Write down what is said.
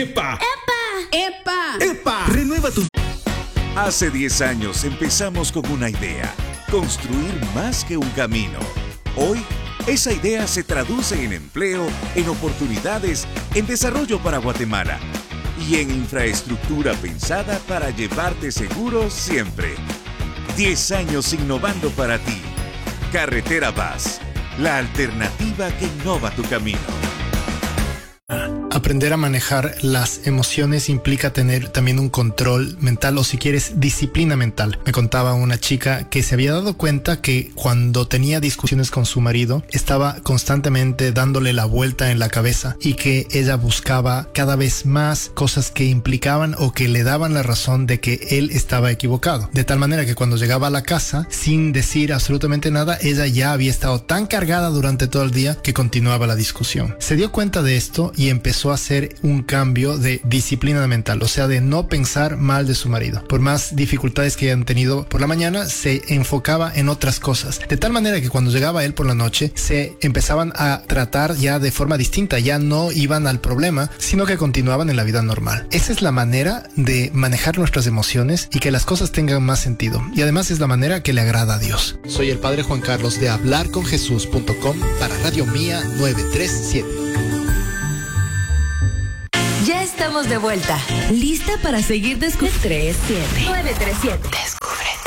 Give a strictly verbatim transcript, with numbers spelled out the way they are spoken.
¡Epa! ¡Epa! ¡Epa! Renueva tu... Hace diez años empezamos con una idea: construir más que un camino. Hoy, esa idea se traduce en empleo, en oportunidades, en desarrollo para Guatemala y en infraestructura pensada para llevarte seguro siempre. diez años innovando para ti. Carretera Vaz, la alternativa que innova tu camino. Aprender a manejar las emociones implica tener también un control mental, o si quieres, disciplina mental. Me contaba una chica que se había dado cuenta que cuando tenía discusiones con su marido, estaba constantemente dándole la vuelta en la cabeza y que ella buscaba cada vez más cosas que implicaban o que le daban la razón de que él estaba equivocado. De tal manera que cuando llegaba a la casa, sin decir absolutamente nada, ella ya había estado tan cargada durante todo el día que continuaba la discusión. Se dio cuenta de esto y empezó a hacer un cambio de disciplina mental, o sea, de no pensar mal de su marido. Por más dificultades que hayan tenido por la mañana, se enfocaba en otras cosas, de tal manera que cuando llegaba él por la noche, se empezaban a tratar ya de forma distinta, ya no iban al problema, sino que continuaban en la vida normal. Esa es la manera de manejar nuestras emociones y que las cosas tengan más sentido, y además es la manera que le agrada a Dios. Soy el Padre Juan Carlos de hablar con jesús punto com para Radio Mía novecientos treinta y siete. Ya estamos de vuelta, lista para seguir descubriendo. tres siete nueve tres siete